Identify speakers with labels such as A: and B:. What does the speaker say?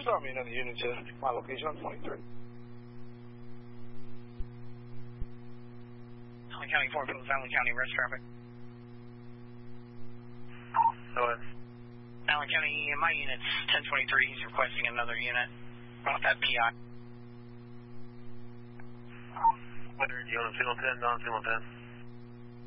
A: start me another unit to my location on 23.
B: Allen County 4 Phillips, Allen County, rest traffic.
C: Go ahead.
B: Allen County, my unit's 1023. He's requesting another unit off that PI.
C: Whether you on single 10, non single 10.